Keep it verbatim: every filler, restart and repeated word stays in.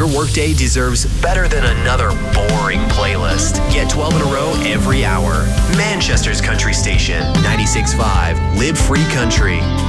workday deserves better than another boring playlist. Get twelve in a row every hour. Manchester's country station, ninety-six point five, Live Free Country.